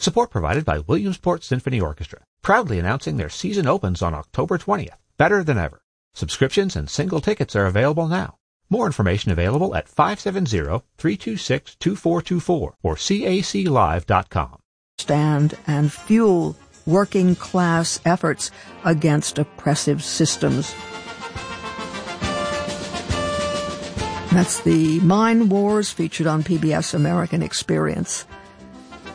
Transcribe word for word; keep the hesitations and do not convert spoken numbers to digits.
Support provided by Williamsport Symphony Orchestra, proudly announcing their season opens on October twentieth, better than ever. Subscriptions and single tickets are available now. More information available at five seven zero, three two six, two four two four or C A C live dot com. Stand and fuel working class efforts against oppressive systems. That's the Mine Wars featured on P B S American Experience.